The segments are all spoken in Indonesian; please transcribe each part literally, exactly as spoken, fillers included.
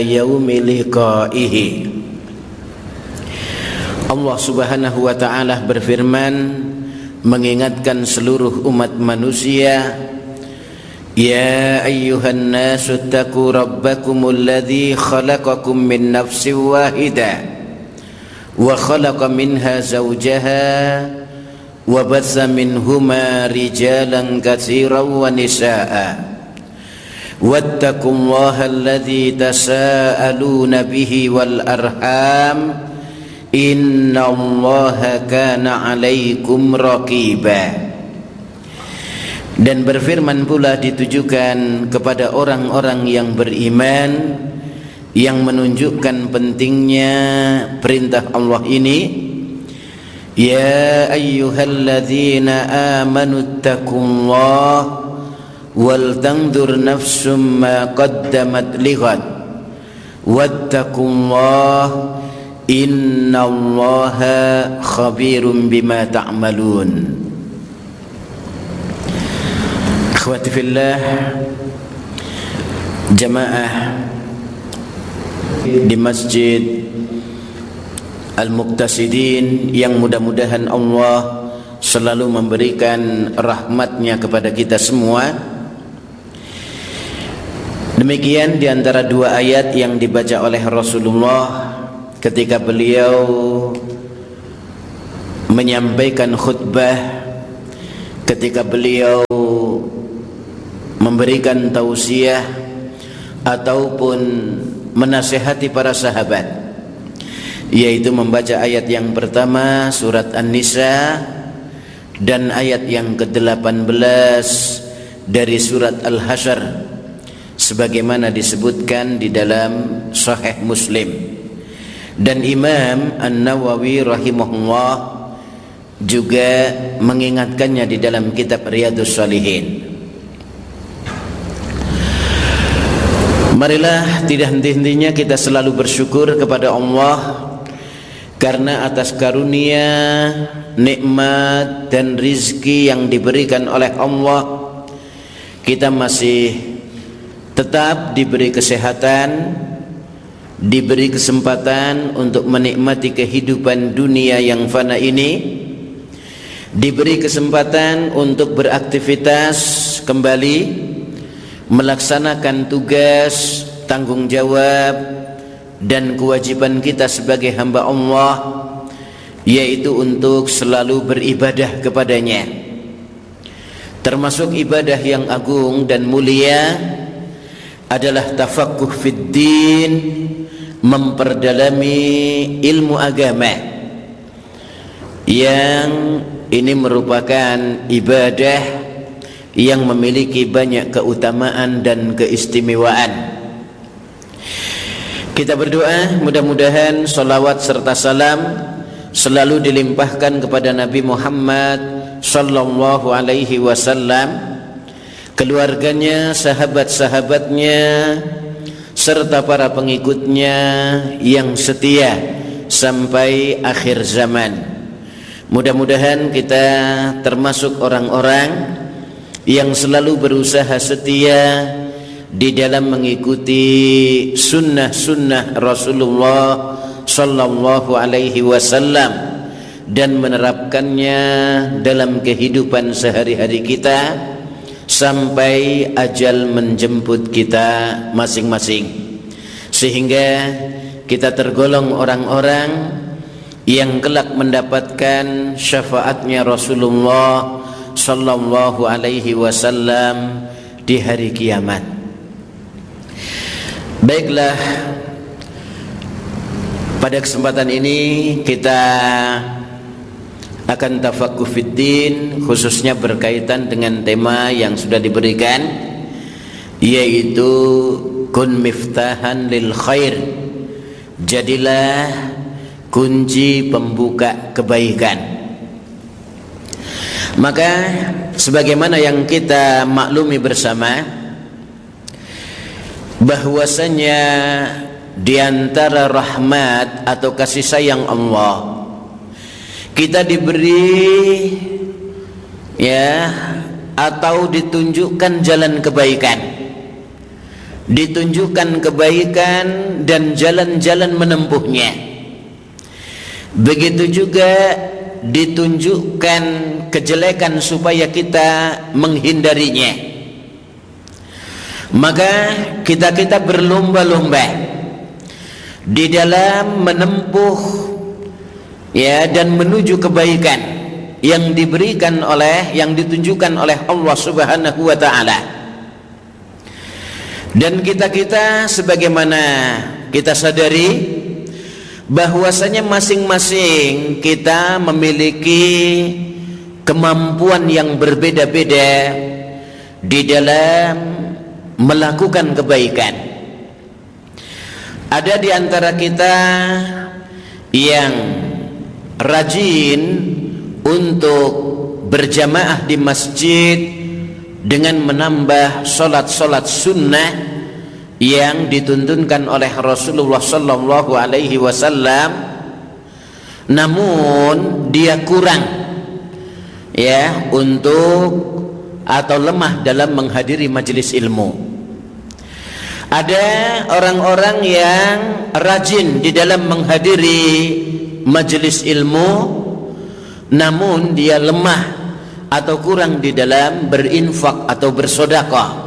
yaumi liqaihi. Allah Subhanahu wa taala berfirman mengingatkan seluruh umat manusia, ya ayyuhan nasu taqu rabbakumul ladzi khalaqakum min nafsin wahidah wa khalaqa minha zawjaha wa batha minhuma rijalan katsiran wa nisaa'a wattaqullaha alladzi tasaaluna bihi wal arham innallaha kana 'alaikum raqiba. Dan berfirman pula ditujukan kepada orang-orang yang beriman, yang menunjukkan pentingnya perintah Allah ini, ya ayyuhalladzina amanu taqullaha wal tanzur nafsum ma qaddamat lighad wattaqullaha innallaha khabirum bima ta'malun. Akhwati fillah, jamaah di Masjid Al-Muqtasidin yang mudah-mudahan Allah selalu memberikan rahmatnya kepada kita semua. Demikian di antara dua ayat yang dibaca oleh Rasulullah ketika beliau menyampaikan khutbah, ketika beliau memberikan tausiah ataupun menasihati para sahabat, yaitu membaca ayat yang pertama surat An-Nisa dan ayat yang ke-delapan belas dari surat Al-Hasyr sebagaimana disebutkan di dalam Sahih Muslim. Dan Imam An-Nawawi rahimahullah juga mengingatkannya di dalam kitab Riyadhus Shalihin. Marilah tidak henti-hentinya kita selalu bersyukur kepada Allah karena atas karunia, nikmat dan rizki yang diberikan oleh Allah, kita masih tetap diberi kesehatan, diberi kesempatan untuk menikmati kehidupan dunia yang fana ini, diberi kesempatan untuk beraktivitas kembali, melaksanakan tugas, tanggung jawab dan kewajiban kita sebagai hamba Allah, yaitu untuk selalu beribadah kepadanya. Termasuk ibadah yang agung dan mulia adalah tafaqquh fid din, memperdalami ilmu agama, yang ini merupakan ibadah yang memiliki banyak keutamaan dan keistimewaan. Kita berdoa mudah-mudahan salawat serta salam selalu dilimpahkan kepada Nabi Muhammad sallallahu alaihi wasallam, keluarganya, sahabat-sahabatnya, serta para pengikutnya yang setia sampai akhir zaman. Mudah-mudahan kita termasuk orang-orang yang selalu berusaha setia di dalam mengikuti sunnah-sunnah Rasulullah sallallahu alaihi wasallam dan menerapkannya dalam kehidupan sehari-hari kita sampai ajal menjemput kita masing-masing, sehingga kita tergolong orang-orang yang kelak mendapatkan syafaatnya Rasulullah sallallahu alaihi wasallam di hari kiamat. Baiklah, pada kesempatan ini kita akan tafaqquh fiddin, khususnya berkaitan dengan tema yang sudah diberikan, yaitu kun miftahan lil khair, jadilah kunci pembuka kebaikan. Maka sebagaimana yang kita maklumi bersama, bahwasanya di antara rahmat atau kasih sayang Allah, kita diberi ya atau ditunjukkan jalan kebaikan ditunjukkan kebaikan dan jalan-jalan menempuhnya. Begitu juga ditunjukkan kejelekan supaya kita menghindarinya. Maka kita-kita berlomba-lomba di dalam menempuh ya dan menuju kebaikan yang diberikan oleh yang ditunjukkan oleh Allah Subhanahu wa taala. Dan kita-kita sebagaimana kita sadari bahwasanya masing-masing kita memiliki kemampuan yang berbeda-beda di dalam melakukan kebaikan. Ada di antara kita yang rajin untuk berjamaah di masjid dengan menambah solat-solat sunnah yang dituntunkan oleh Rasulullah sallallahu alaihi wasallam, namun dia kurang ya untuk atau lemah dalam menghadiri majelis ilmu. Ada orang-orang yang rajin di dalam menghadiri majelis ilmu, namun dia lemah atau kurang di dalam berinfak atau bersedekah.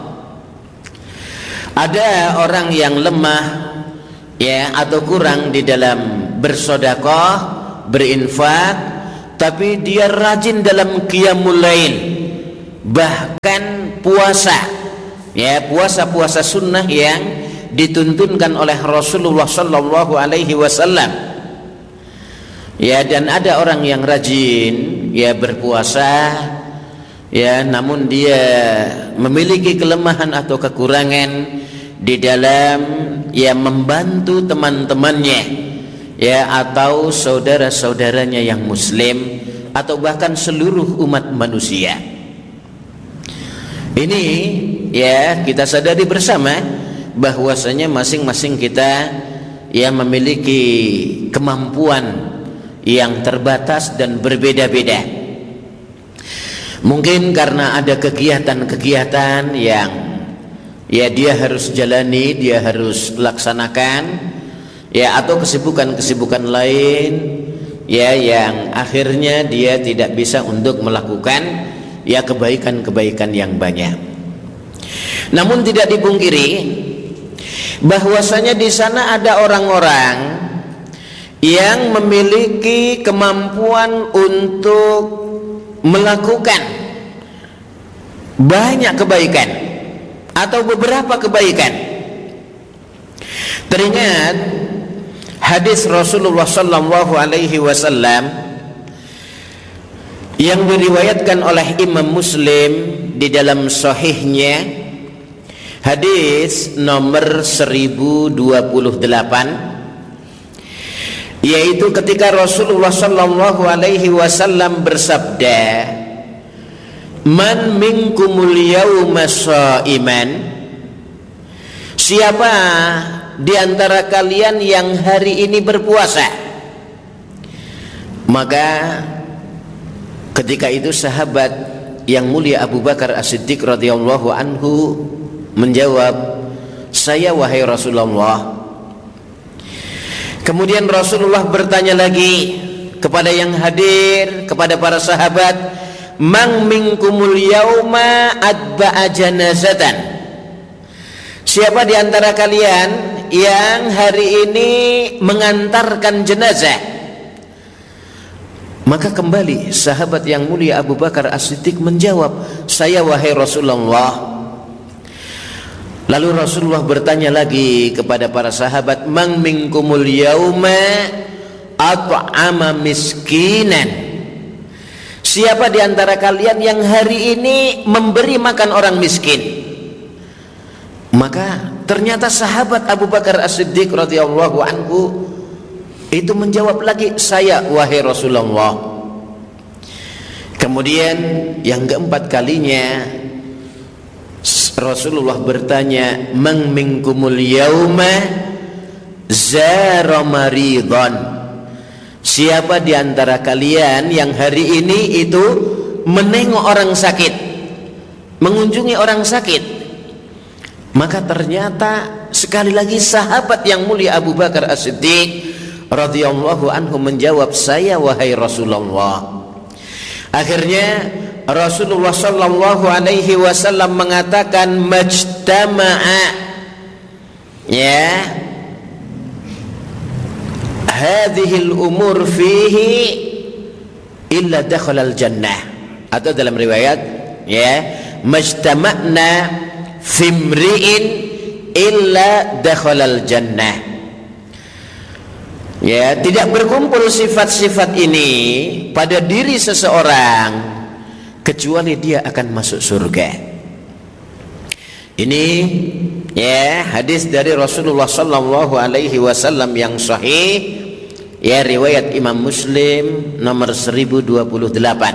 Ada orang yang lemah ya atau kurang di dalam bersedekah, berinfak, tapi dia rajin dalam qiyamul lail, bahkan puasa. Ya, puasa-puasa sunnah yang dituntunkan oleh Rasulullah sallallahu alaihi wasallam. Ya, dan ada orang yang rajin ya berpuasa ya, namun dia memiliki kelemahan atau kekurangan di dalam ya membantu teman-temannya ya atau saudara-saudaranya yang muslim atau bahkan seluruh umat manusia. Ini ya kita sadari bersama bahwasanya masing-masing kita ya memiliki kemampuan yang terbatas dan berbeda-beda. Mungkin karena ada kegiatan-kegiatan yang ya dia harus jalani, dia harus laksanakan ya, atau kesibukan-kesibukan lain ya yang akhirnya dia tidak bisa untuk melakukan ya kebaikan-kebaikan yang banyak. Namun tidak dipungkiri bahwasanya di sana ada orang-orang yang memiliki kemampuan untuk melakukan banyak kebaikan atau beberapa kebaikan. Teringat hadis Rasulullah sallallahu alaihi wasallam yang diriwayatkan oleh Imam Muslim di dalam sahihnya, hadis nomor seribu dua puluh delapan, yaitu ketika Rasulullah sallallahu alaihi wasallam bersabda, "Man minkumul yauma shaiman?" Siapa di antara kalian yang hari ini berpuasa? Maka ketika itu sahabat yang mulia Abu Bakar As-Siddiq radhiyallahu anhu menjawab, "Saya wahai Rasulullah." Kemudian Rasulullah bertanya lagi kepada yang hadir, kepada para sahabat, "Man minkumul yauma adba'a janazatan?" Siapa di antara kalian yang hari ini mengantarkan jenazah? Maka kembali sahabat yang mulia Abu Bakar As-Siddiq menjawab, "Saya wahai Rasulullah." Lalu Rasulullah bertanya lagi kepada para sahabat, "Man minkumul yauma at'ama miskinan?" Siapa di antara kalian yang hari ini memberi makan orang miskin? Maka ternyata sahabat Abu Bakar As-Siddiq radhiyallahu anhu itu menjawab lagi, "Saya wahai Rasulullah." Kemudian yang keempat kalinya Rasulullah bertanya, "Man minkumul yauma zara maridhan?" Siapa di antara kalian yang hari ini itu menengok orang sakit, mengunjungi orang sakit? Maka ternyata sekali lagi sahabat yang mulia Abu Bakar As-Siddiq radhiyallahu anhu menjawab, saya wahai Rasulullah. Akhirnya Rasulullah sallallahu alaihi wasallam mengatakan, majtama'a ya hadhil umur fihi illa dakhalal jannah, atau dalam riwayat ya majtama'na fimri'in illa dakhalal jannah. Ya, tidak berkumpul sifat-sifat ini pada diri seseorang kecuali dia akan masuk surga. Ini ya hadis dari Rasulullah sallallahu alaihi wasallam yang sahih, ya riwayat Imam Muslim nomor seribu dua puluh delapan.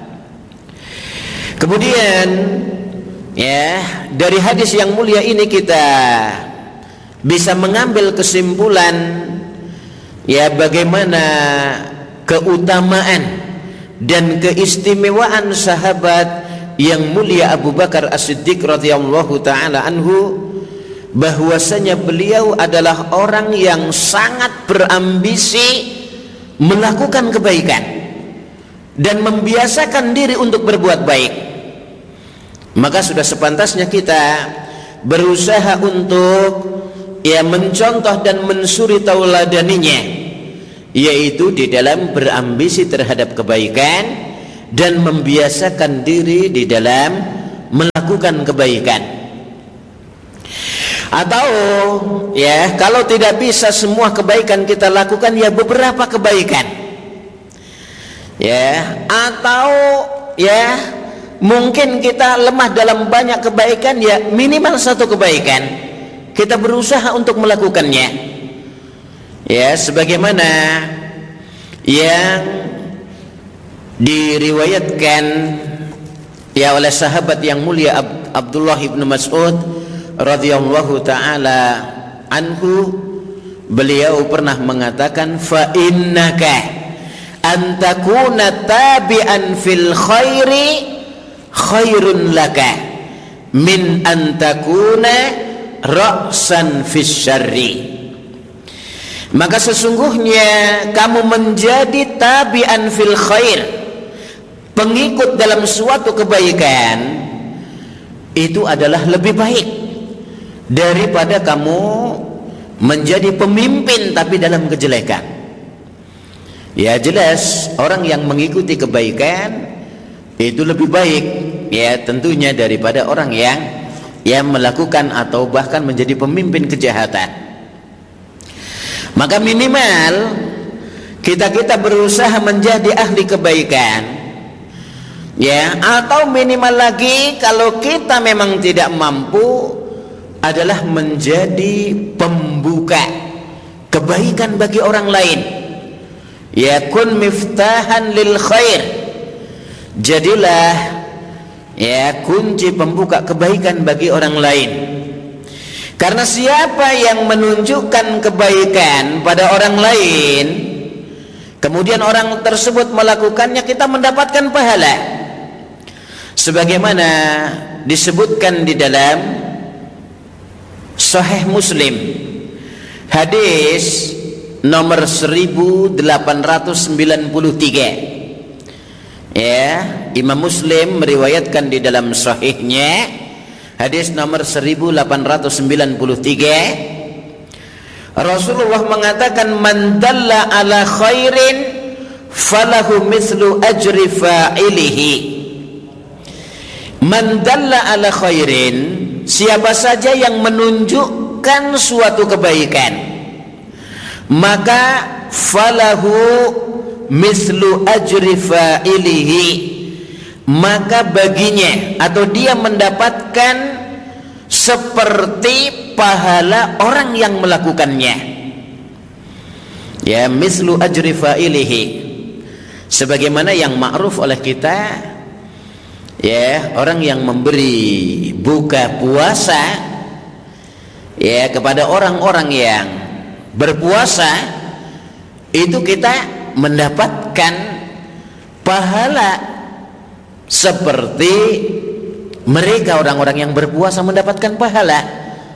Kemudian ya dari hadis yang mulia ini kita bisa mengambil kesimpulan ya bagaimana keutamaan dan keistimewaan sahabat yang mulia Abu Bakar As-Siddiq radhiyallahu taala anhu, bahwasanya beliau adalah orang yang sangat berambisi melakukan kebaikan dan membiasakan diri untuk berbuat baik. Maka sudah sepantasnya kita berusaha untuk ya mencontoh dan mensuri tauladaninya, yaitu di dalam berambisi terhadap kebaikan dan membiasakan diri di dalam melakukan kebaikan. Atau ya kalau tidak bisa semua kebaikan kita lakukan, ya beberapa kebaikan, ya atau ya mungkin kita lemah dalam banyak kebaikan, ya minimal satu kebaikan kita berusaha untuk melakukannya, ya sebagaimana yang diriwayatkan ya oleh sahabat yang mulia Ab Abdullah ibn Mas'ud radhiyallahu taala anhu. Beliau pernah mengatakan, fa innaka an takuna tabi'an fil khairi khairun laka min an takuna ra'san fis syarri. Maka sesungguhnya kamu menjadi tabi'an fil khair, pengikut dalam suatu kebaikan, itu adalah lebih baik daripada kamu menjadi pemimpin tapi dalam kejelekan. Ya jelas orang yang mengikuti kebaikan itu lebih baik ya tentunya daripada orang yang yang melakukan atau bahkan menjadi pemimpin kejahatan. Maka minimal kita-kita berusaha menjadi ahli kebaikan, ya, atau minimal lagi kalau kita memang tidak mampu adalah menjadi pembuka kebaikan bagi orang lain. Ya kun miftahan lil khair, jadilah ya kunci pembuka kebaikan bagi orang lain. Karena siapa yang menunjukkan kebaikan pada orang lain, kemudian orang tersebut melakukannya, kita mendapatkan pahala. Sebagaimana disebutkan di dalam Sahih Muslim, hadis nomor seribu delapan ratus sembilan puluh tiga. Ya, Imam Muslim meriwayatkan di dalam sahihnya hadis nomor seribu delapan ratus sembilan puluh tiga. Rasulullah mengatakan, man dalla ala khairin falahu mislu ajri fa'ilihi. Man dalla ala khairin, siapa saja yang menunjukkan suatu kebaikan, maka falahu mislu ajri fa'ilihi, maka baginya atau dia mendapatkan seperti pahala orang yang melakukannya. Ya, mislu ajri fa'ilihi, sebagaimana yang ma'ruf oleh kita, ya, orang yang memberi buka puasa ya kepada orang-orang yang berpuasa, itu kita mendapatkan pahala seperti mereka orang-orang yang berpuasa mendapatkan pahala.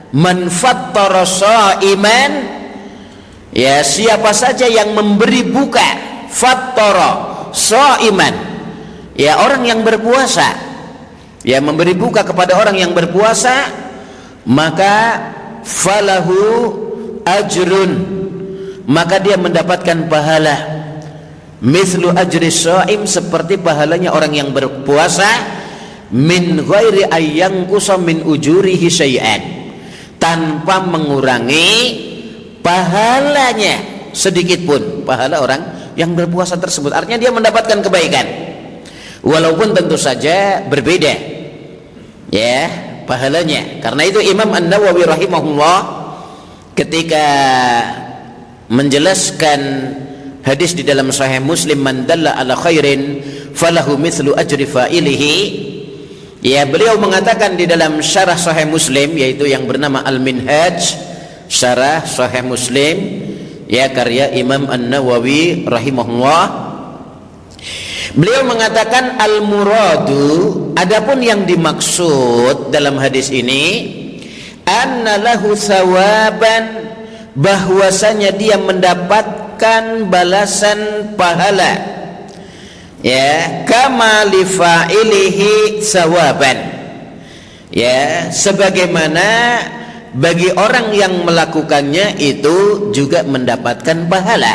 man fattara sha'iman, ya siapa saja yang memberi buka, fattara sha'iman, ya orang yang berpuasa, ya memberi buka kepada orang yang berpuasa, maka falahu ajrun, maka dia mendapatkan pahala mithlu ajri shaim, seperti pahalanya orang yang berpuasa, min ghairi ayyangkusa min ujurihi syai'an, tanpa mengurangi pahalanya sedikit pun, pahala orang yang berpuasa tersebut. Artinya dia mendapatkan kebaikan, walaupun tentu saja berbeda ya pahalanya. Karena itu Imam An-Nawawi rahimahullah ketika menjelaskan hadis di dalam Sahih Muslim, man dalla ala khairin falahu mithlu ajri fa'ilihi, ya beliau mengatakan di dalam syarah Sahih Muslim, yaitu yang bernama Al-Minhaj, syarah Sahih Muslim, ya karya Imam An-Nawawi rahimahullah, beliau mengatakan al-muradu, adapun yang dimaksud dalam hadis ini, anna lahu thawaban, bahwasanya dia mendapatkan balasan pahala, ya kama li fa'ilihi thawaban, ya sebagaimana bagi orang yang melakukannya itu juga mendapatkan pahala.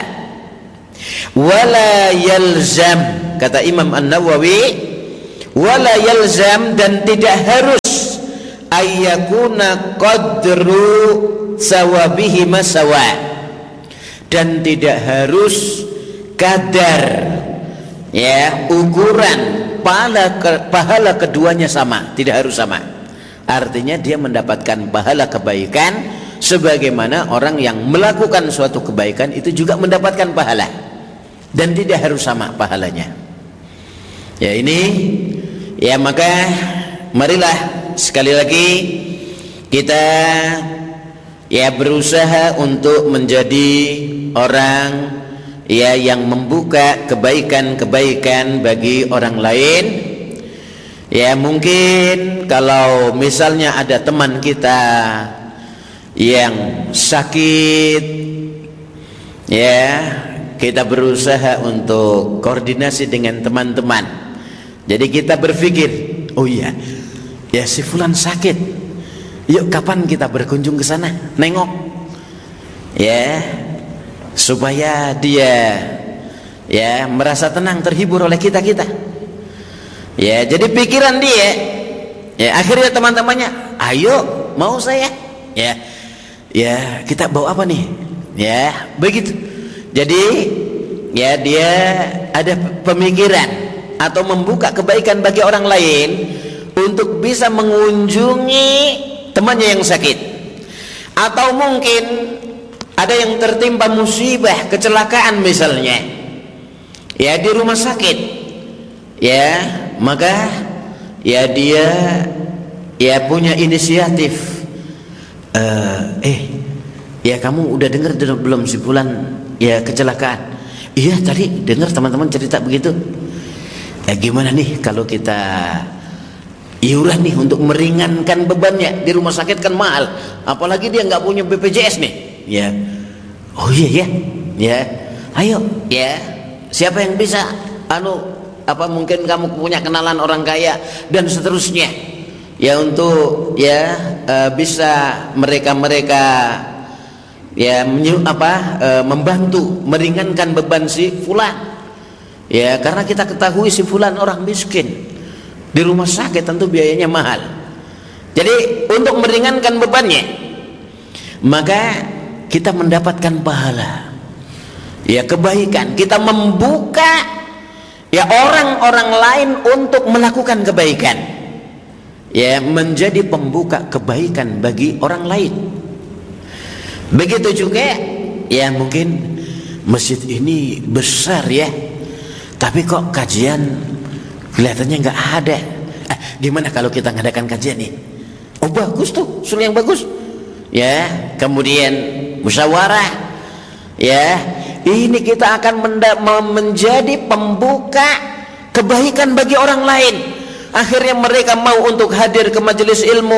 Wala yalzam, kata Imam An-Nawawi, wala yalzam, dan tidak harus ayyakuna qadru sawabihi masawa, dan tidak harus kadar, ya ukuran pahala pahala keduanya sama, tidak harus sama. Artinya dia mendapatkan pahala kebaikan sebagaimana orang yang melakukan suatu kebaikan itu juga mendapatkan pahala, dan tidak harus sama pahalanya. Ya ini, ya maka marilah sekali lagi kita ya berusaha untuk menjadi orang ya yang membuka kebaikan-kebaikan bagi orang lain. Ya mungkin kalau misalnya ada teman kita yang sakit, ya kita berusaha untuk koordinasi dengan teman-teman. Jadi kita berpikir, oh iya, ya si fulan sakit, yuk kapan kita berkunjung ke sana, nengok, ya supaya dia ya merasa tenang, terhibur oleh kita kita. Ya jadi pikiran dia, ya akhirnya teman-temannya, ayo mau saya, ya, ya kita bawa apa nih, ya begitu. Jadi ya dia ada pemikiran atau membuka kebaikan bagi orang lain untuk bisa mengunjungi temannya yang sakit, atau mungkin ada yang tertimpa musibah, kecelakaan misalnya, ya di rumah sakit, ya maka ya dia ya punya inisiatif, uh, eh ya kamu udah dengar belum si fulan ya kecelakaan? Iya tadi dengar teman-teman cerita begitu. Ya gimana nih kalau kita iuran nih untuk meringankan bebannya, di rumah sakit kan mahal, apalagi dia nggak punya B P J S nih, ya. Oh iya ya, ya, ayo, ya, siapa yang bisa, anu, apa mungkin kamu punya kenalan orang kaya dan seterusnya, ya untuk ya uh, bisa mereka-mereka ya menyu, apa uh, membantu meringankan beban si fulan, ya karena kita ketahui si fulan orang miskin. Di rumah sakit tentu biayanya mahal. Jadi untuk meringankan bebannya, maka kita mendapatkan pahala, ya kebaikan. Kita membuka ya orang-orang lain untuk melakukan kebaikan, ya menjadi pembuka kebaikan bagi orang lain. Begitu juga ya mungkin masjid ini besar ya, tapi kok kajian kelihatannya nggak ada. Eh, gimana kalau kita ngadakan kajian nih? Oh bagus tuh, usul yang bagus. Ya, kemudian musyawarah. Ya, ini kita akan menjadi pembuka kebaikan bagi orang lain. Akhirnya mereka mau untuk hadir ke majelis ilmu,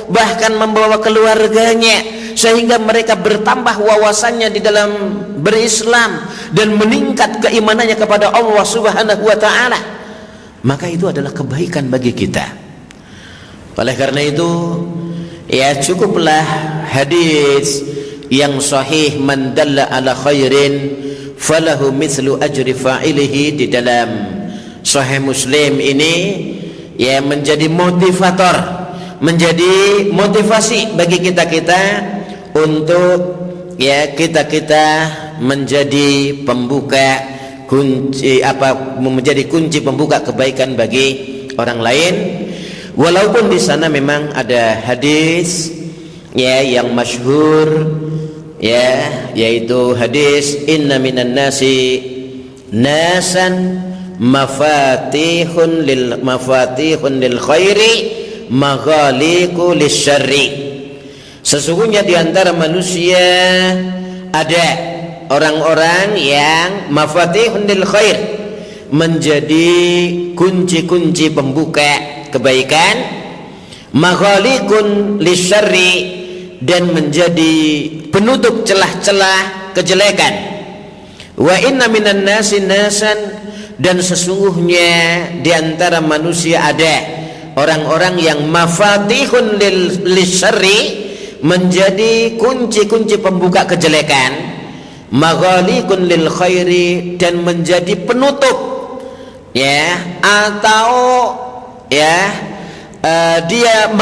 bahkan membawa keluarganya, sehingga mereka bertambah wawasannya di dalam berislam dan meningkat keimanannya kepada Allah Subhanahu wa taala, maka itu adalah kebaikan bagi kita. Oleh karena itu, ya cukuplah hadis yang sahih, man dalla ala khairin falahu mithlu ajri fa'ilihi, di dalam Sahih Muslim ini ya menjadi motivator, menjadi motivasi bagi kita-kita untuk ya kita-kita menjadi pembuka kunci apa menjadi kunci pembuka kebaikan bagi orang lain. Walaupun di sana memang ada hadis ya yang masyhur ya, yaitu hadis inna minan nasi nasan mafatihun lil mafatihun lil khairi maghaliqu lisyarri. Sesungguhnya di antara manusia ada orang-orang yang mafatihun lil khair, menjadi kunci-kunci pembuka kebaikan, maghaliqun lisyarri, dan menjadi penutup celah-celah kejelekan. Wa inna minan nasi nasan, dan sesungguhnya di antara manusia ada orang-orang yang mafatihun lisyarri, menjadi kunci-kunci pembuka kejelekan, maghaliqun lil khairi, dan menjadi penutup ya atau ya uh, dia